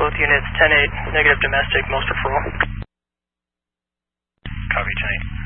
both units 10-8, negative domestic, most referral. Copy 10-8.